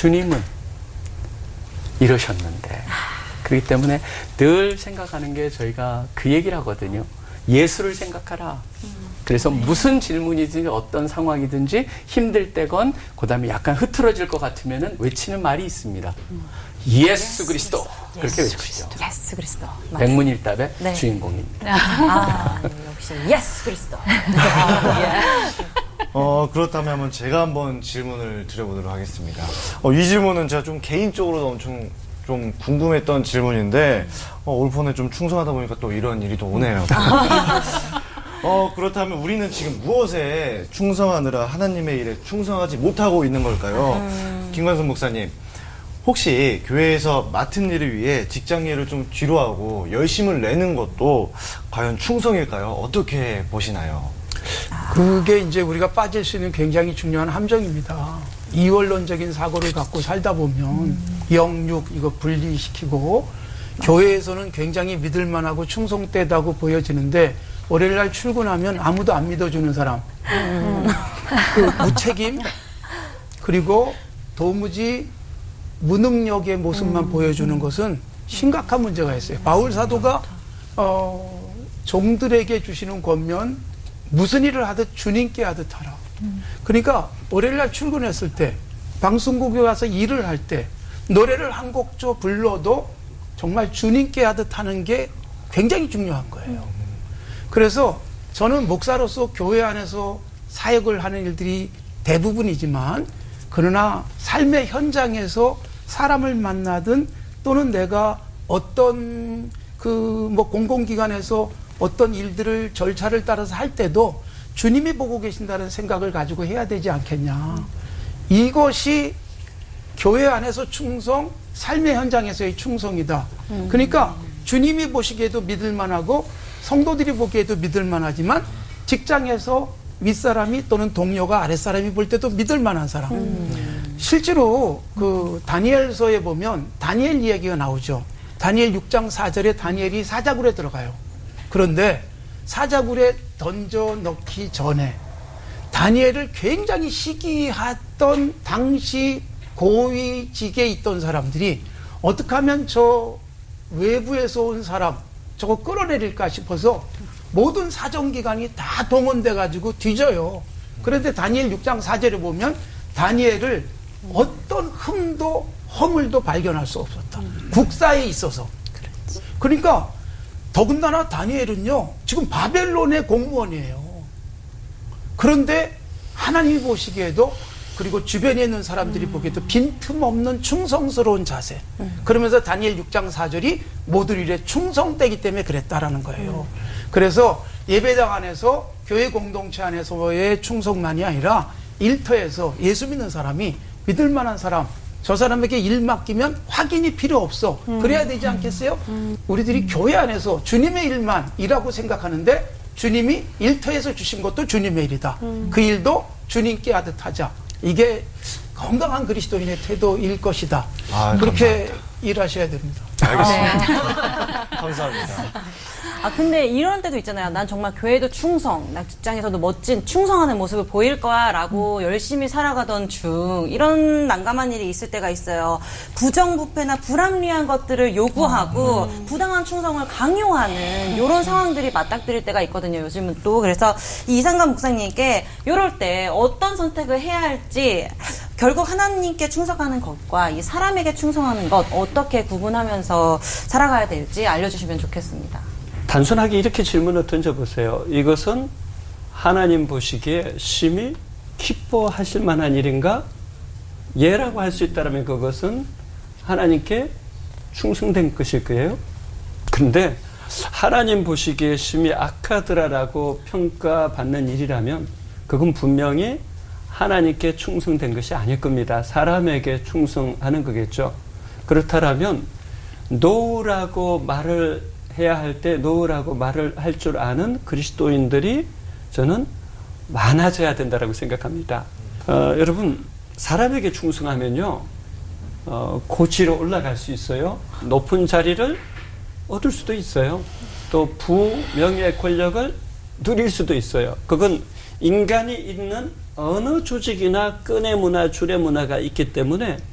주님은 이러셨는데. 그렇기 때문에 늘 생각하는 게 저희가 그 얘기를 하거든요. 예수를 생각하라. 그래서 무슨 질문이든지 어떤 상황이든지 힘들 때건 그다음에 약간 흐트러질 것 같으면은 외치는 말이 있습니다. 예수 그리스도. 그렇게 외치죠. 예수 그리스도. 백문일답의 네. 주인공입니다. 역시 예수 그리스도. 그렇다면 한번 제가 한번 질문을 드려보도록 하겠습니다. 이 질문은 제가 좀 개인적으로도 엄청 좀 궁금했던 질문인데, 올폰에 좀 충성하다 보니까 또 이런 일이 또 오네요. 그렇다면 우리는 지금 무엇에 충성하느라 하나님의 일에 충성하지 못하고 있는 걸까요? 김관순 목사님, 혹시 교회에서 맡은 일을 위해 직장 일을 좀 뒤로하고 열심을 내는 것도 과연 충성일까요? 어떻게 보시나요? 그게 이제 우리가 빠질 수 있는 굉장히 중요한 함정입니다. 이원론적인 사고를 갖고 살다 보면 영육 이거 분리시키고 교회에서는 굉장히 믿을만하고 충성되다고 보여지는데 월요일날 출근하면 아무도 안 믿어주는 사람, 그 무책임, 그리고 도무지 무능력의 모습만 보여주는 것은 심각한 문제가 있어요. 바울 사도가 종들에게 주시는 권면, 무슨 일을 하듯 주님께 하듯 하라. 그러니까 월요일날 출근했을 때, 방송국에 와서 일을 할 때 노래를 한 곡조 불러도 정말 주님께 하듯 하는 게 굉장히 중요한 거예요. 그래서 저는 목사로서 교회 안에서 사역을 하는 일들이 대부분이지만, 그러나 삶의 현장에서 사람을 만나든 또는 내가 어떤 공공기관에서 어떤 일들을 절차를 따라서 할 때도 주님이 보고 계신다는 생각을 가지고 해야 되지 않겠냐. 이것이 교회 안에서 충성, 삶의 현장에서의 충성이다. 그러니까 주님이 보시기에도 믿을만하고 성도들이 보기에도 믿을만하지만 직장에서 윗사람이 또는 동료가 아랫사람이 볼 때도 믿을만한 사람. 실제로 그 다니엘서에 보면 다니엘 이야기가 나오죠. 다니엘 6장 4절에 다니엘이 사자굴에 들어가요. 그런데 사자굴에 던져 넣기 전에 다니엘을 굉장히 시기했던 당시 고위직에 있던 사람들이 어떻게 하면 저 외부에서 온 사람 저거 끌어내릴까 싶어서 모든 사정기관이 다 동원돼 가지고 뒤져요. 그런데 다니엘 6장 4절에 보면 다니엘을 어떤 흠도 허물도 발견할 수 없었다. 국사에 있어서. 그러니까 더군다나 다니엘은요, 지금 바벨론의 공무원이에요. 그런데 하나님이 보시기에도, 그리고 주변에 있는 사람들이 보기에도 빈틈없는 충성스러운 자세. 그러면서 다니엘 6장 4절이 모든 일에 충성되기 때문에 그랬다라는 거예요. 그래서 예배당 안에서, 교회 공동체 안에서의 충성만이 아니라 일터에서 예수 믿는 사람이 믿을 만한 사람, 저 사람에게 일 맡기면 확인이 필요 없어. 그래야 되지 않겠어요? 우리들이 교회 안에서 주님의 일만 일하고 생각하는데 주님이 일터에서 주신 것도 주님의 일이다. 그 일도 주님께 하듯 하자. 이게 건강한 그리스도인의 태도일 것이다. 그렇게 감사합니다. 일하셔야 됩니다. 알겠습니다. 감사합니다. 근데 이런 때도 있잖아요. 난 정말 교회도 충성, 나 직장에서도 멋진 충성하는 모습을 보일 거야 라고 열심히 살아가던 중 이런 난감한 일이 있을 때가 있어요. 부정부패나 불합리한 것들을 요구하고 부당한 충성을 강요하는 이런 상황들이 맞닥뜨릴 때가 있거든요. 요즘은 또. 그래서 이 이상관 목사님께 이럴 때 어떤 선택을 해야 할지, 결국 하나님께 충성하는 것과 이 사람에게 충성하는 것 어떻게 구분하면서 살아가야 될지 알려주시면 좋겠습니다. 단순하게 이렇게 질문을 던져보세요. 이것은 하나님 보시기에 심히 기뻐하실 만한 일인가? 예라고 할 수 있다면 그것은 하나님께 충성된 것일 거예요. 그런데 하나님 보시기에 심히 악하더라라고 평가받는 일이라면 그건 분명히 하나님께 충성된 것이 아닐 겁니다. 사람에게 충성하는 거겠죠. 그렇다면 노라고 말을 해야 할 때 노라고 말을 할 줄 아는 그리스도인들이 저는 많아져야 된다고 생각합니다. 여러분, 사람에게 충성하면요, 고지로 올라갈 수 있어요. 높은 자리를 얻을 수도 있어요. 또 부명예 권력을 누릴 수도 있어요. 그건 인간이 있는 어느 조직이나 끈의 문화, 줄의 문화가 있기 때문에